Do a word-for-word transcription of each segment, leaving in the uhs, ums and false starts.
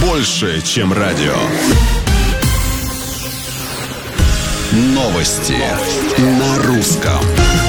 больше, чем радио. Новости на русском.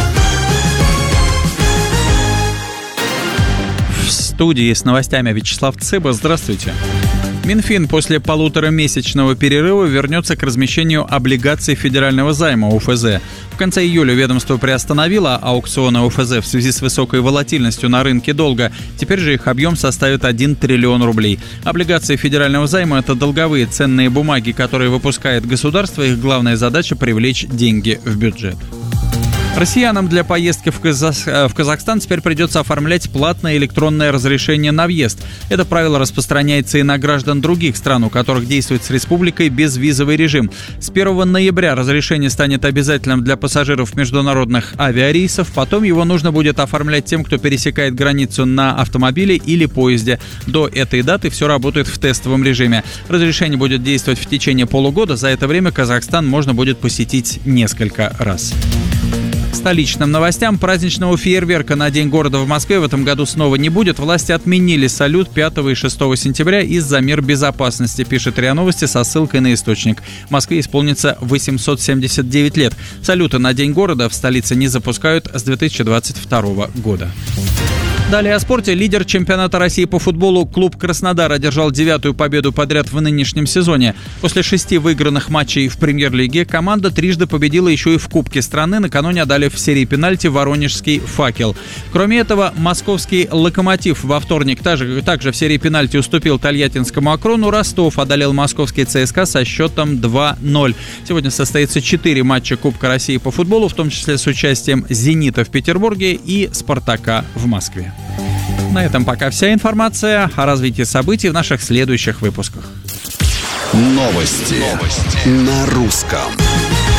В студии с новостями Вячеслав Цыба. Здравствуйте. Минфин после полуторамесячного перерыва вернется к размещению облигаций федерального займа ОФЗ. В конце июля ведомство приостановило аукционы ОФЗ в связи с высокой волатильностью на рынке долга. Теперь же их объем составит один триллион рублей. Облигации федерального займа – это долговые ценные бумаги, которые выпускает государство. Их главная задача – привлечь деньги в бюджет. Россиянам для поездки в, Казах... в Казахстан теперь придется оформлять платное электронное разрешение на въезд. Это правило распространяется и на граждан других стран, у которых действует с республикой безвизовый режим. С первого ноября разрешение станет обязательным для пассажиров международных авиарейсов. Потом его нужно будет оформлять тем, кто пересекает границу на автомобиле или поезде. До этой даты все работает в тестовом режиме. Разрешение будет действовать в течение полугода. За это время Казахстан можно будет посетить несколько раз. К столичным новостям. Праздничного фейерверка на День города в Москве в этом году снова не будет. Власти отменили салют пятого и шестого сентября из-за мер безопасности, пишет РИА Новости со ссылкой на источник. В Москве исполнится восемьсот семьдесят девять лет. Салюты на День города в столице не запускают с две тысячи двадцать второго года. Далее о спорте. Лидер чемпионата России по футболу клуб «Краснодар» одержал девятую победу подряд в нынешнем сезоне. После шести выигранных матчей в премьер-лиге команда трижды победила еще и в Кубке страны, накануне одолев в серии пенальти воронежский «Факел». Кроме этого, московский «Локомотив» во вторник также, также в серии пенальти уступил тольяттинскому «Акрону». Ростов одолел московский ЦСКА со счетом два ноль. Сегодня состоится четыре матча Кубка России по футболу, в том числе с участием «Зенита» в Петербурге и «Спартака» в Москве. На этом пока вся информация. О развитии событий в наших следующих выпусках. Новости, Новости. На русском.